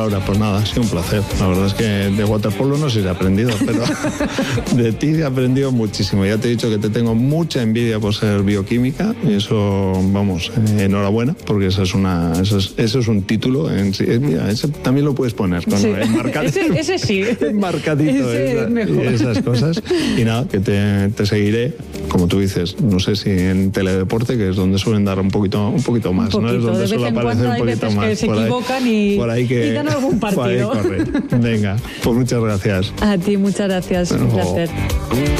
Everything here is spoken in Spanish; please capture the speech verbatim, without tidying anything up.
Laura, pues nada, ha sido un placer. La verdad es que de waterpolo no sé si he aprendido, pero de ti he aprendido muchísimo. Ya te he dicho que te tengo mucha envidia por ser bioquímica y eso, vamos, eh, enhorabuena, porque eso es, una, eso es, eso es un título en sí. Mira, ese también lo puedes poner con sí. enmarcadito, ese, ese sí. enmarcadito ese esa, es mejor. y esas cosas. Y nada, que te, te seguiré, como tú dices, no sé si en teledeporte, que es donde suelen dar un poquito, un poquito más, un poquito, ¿no? Es donde de vez suele en aparecer cuando un hay poquito veces más. que se por equivocan ahí, y, por ahí que, y dan algún partido. Por ahí corre. Venga, pues muchas gracias. A ti, muchas gracias. Un placer.